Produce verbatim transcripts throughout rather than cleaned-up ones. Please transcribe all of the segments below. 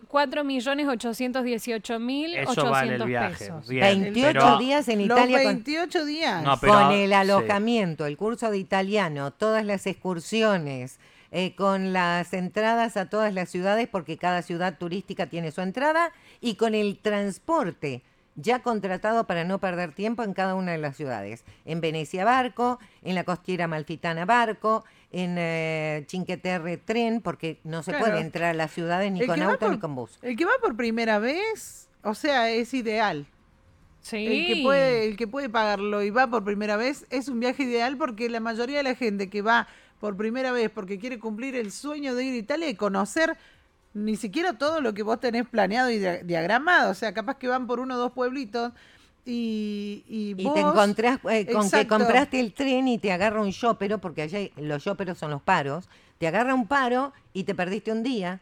cuatro millones ochocientos dieciocho mil ochocientos pesos. Bien, veintiocho pero, días en Los Italia con, veintiocho días. No, pero- con el sí. alojamiento, el curso de italiano, todas las excursiones, eh, con las entradas a todas las ciudades, porque cada ciudad turística tiene su entrada, y con el transporte ya contratado para no perder tiempo en cada una de las ciudades. En Venecia barco, en la costiera amalfitana barco, en eh, Cinque Terre tren, porque no se Claro. puede entrar a las ciudades ni El con que va auto por- ni con bus. El que va por primera vez, o sea, es ideal. Sí. El que puede, el que puede pagarlo y va por primera vez es un viaje ideal, porque la mayoría de la gente que va por primera vez porque quiere cumplir el sueño de ir a Italia y conocer ni siquiera todo lo que vos tenés planeado y dia- diagramado, o sea, capaz que van por uno o dos pueblitos y, y, Y vos, te encontrás eh, con que Exacto. compraste el tren y te agarra un shopero, porque allá hay- los shoperos son los paros, te agarra un paro y te perdiste un día.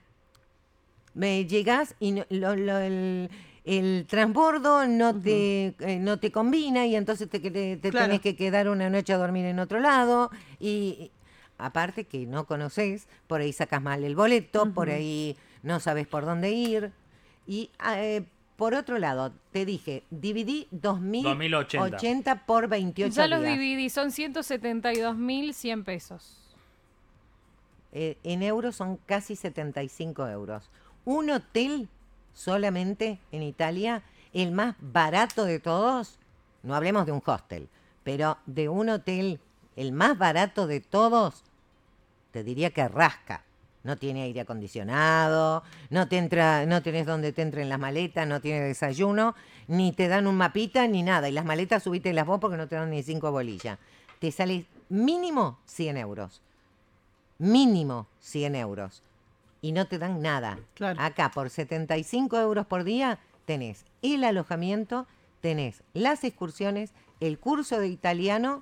Me llegás y no- lo- lo- el, el transbordo no te eh, no te combina, y entonces te, te, te Claro. tenés que quedar una noche a dormir en otro lado, y, y aparte que no conoces, por ahí sacas mal el boleto, por ahí no sabes por dónde ir. Y eh, por otro lado, te dije, dividí dos mil dos mil ochenta. ochenta por veintiocho Ya los días. dividí, son ciento setenta y dos mil cien pesos. Eh, en euros son casi setenta y cinco euros. Un hotel solamente en Italia, el más barato de todos, no hablemos de un hostel, pero de un hotel, el más barato de todos, te diría que rasca. No tiene aire acondicionado, no te entra, no tenés donde te entren las maletas, no tiene desayuno, ni te dan un mapita ni nada. Y las maletas subítelas vos porque no te dan ni cinco bolillas. Te sale mínimo cien euros. Mínimo cien euros. Y no te dan nada. Claro. Acá por setenta y cinco euros por día tenés el alojamiento, tenés las excursiones, el curso de italiano,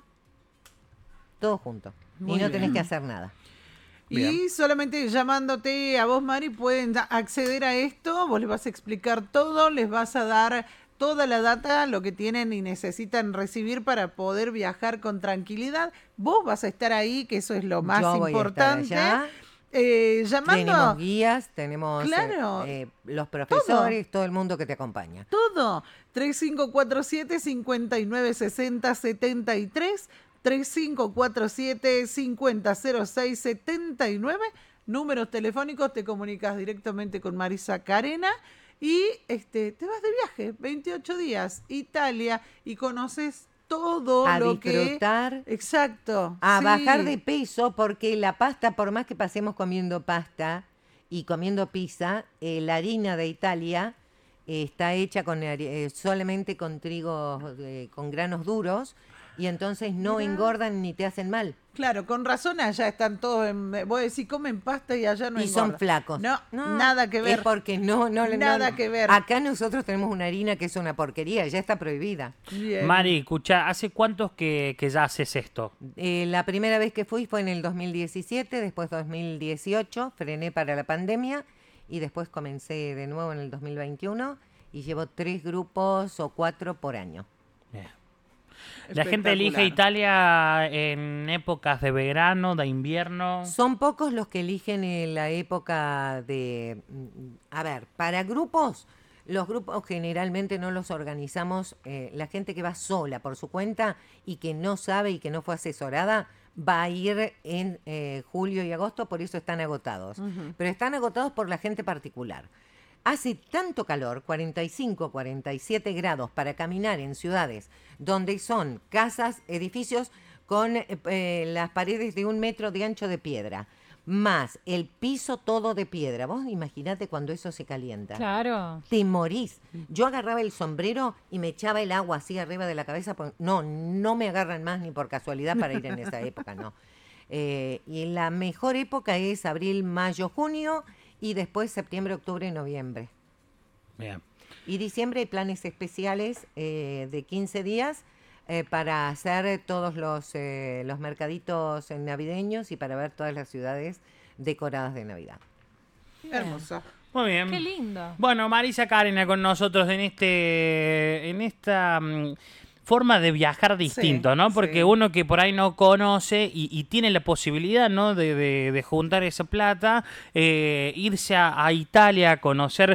todo junto. Muy y no bien. tenés que hacer nada. Y Bien. solamente llamándote a vos, Mari, pueden da- acceder a esto. Vos les vas a explicar todo, les vas a dar toda la data, lo que tienen y necesitan recibir para poder viajar con tranquilidad. Vos vas a estar ahí, que eso es lo más Yo voy a estar importante. allá. Eh, llamando Tenemos guías, tenemos eh, Claro. eh, los profesores, todo el mundo que te acompaña. todo. tres cinco cuatro siete, cinco nueve seis cero, siete tres, tres cinco cuatro siete, cinco cero seis, siete nueve. Números telefónicos, te comunicas directamente con Marisa Carena y este te vas de viaje, veintiocho días, Italia, y conoces todo A lo disfrutar, que... Exacto. a sí. bajar de peso, porque la pasta, por más que pasemos comiendo pasta y comiendo pizza, eh, la harina de Italia eh, está hecha con hari- eh, solamente con trigo, eh, con granos duros, y entonces no Mirá. engordan ni te hacen mal. Claro, con razón allá están todos, en, vos decís comen pasta y allá no y son engordan. flacos. No, nada que ver. Es porque no, no le Nada no- que ver. Acá nosotros tenemos una harina que es una porquería, ya está prohibida. Bien. Mari, escucha, ¿hace cuántos que, que ya haces esto? Eh, la primera vez que fui fue en el dos mil diecisiete, después dos mil dieciocho, frené para la pandemia y después comencé de nuevo en el dos mil veintiuno y llevo tres grupos o cuatro por año. Bien. La gente elige Espectacular. Italia en épocas de verano, de invierno. Son pocos los que eligen en la época de... mm, A ver, para grupos, los grupos generalmente no los organizamos. Eh, la gente que va sola por su cuenta y que no sabe y que no fue asesorada, va a ir en eh, julio y agosto, por eso están agotados. Pero están agotados por la gente particular. Hace tanto calor, cuarenta y cinco, cuarenta y siete grados, para caminar en ciudades donde son casas, edificios con eh, eh, las paredes de un metro de ancho de piedra, más el piso todo de piedra. Vos imaginate cuando eso se calienta. Claro. Te morís. Yo agarraba el sombrero y me echaba el agua así arriba de la cabeza. porque- No, no me agarran más ni por casualidad para ir en esa época, no. Eh, y la mejor época es abril, mayo, junio, y después septiembre, octubre, noviembre. Bien. Y diciembre hay planes especiales eh, de quince días eh, para hacer todos los, eh, los mercaditos navideños y para ver todas las ciudades decoradas de Navidad. Hermoso. Muy bien. Qué lindo. Bueno, Marisa Carena con nosotros en este, en esta mm, forma de viajar distinto, Sí, ¿no? Porque sí. uno que por ahí no conoce y, y tiene la posibilidad, ¿no? De, de- de juntar esa plata, eh, irse a, a Italia a conocer